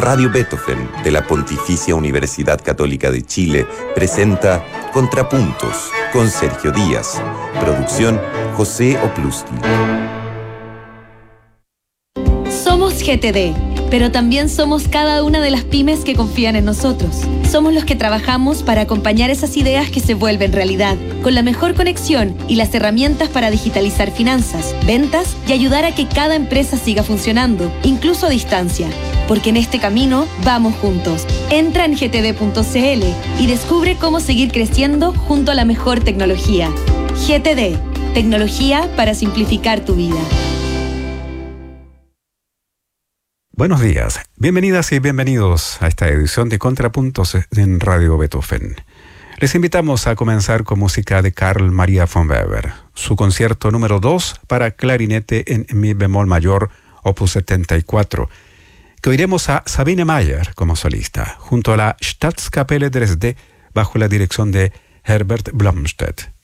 Radio Beethoven de la Pontificia Universidad Católica de Chile presenta Contrapuntos con Sergio Díaz. Producción José Opluski. Somos GTD, pero también somos cada una de las pymes que confían en nosotros. Somos los que trabajamos para acompañar esas ideas que se vuelven realidad, con la mejor conexión y las herramientas para digitalizar finanzas, ventas y ayudar a que cada empresa siga funcionando, incluso a distancia. Porque en este camino vamos juntos. Entra en gtd.cl y descubre cómo seguir creciendo junto a la mejor tecnología. GTD, tecnología para simplificar tu vida. Buenos días, bienvenidas y bienvenidos a esta edición de Contrapuntos en Radio Beethoven. Les invitamos a comenzar con música de Carl Maria von Weber, su concierto número 2 para clarinete en mi bemol mayor, opus 74, que oiremos a Sabine Mayer como solista, junto a la Staatskapelle Dresde, bajo la dirección de Herbert Blomstedt.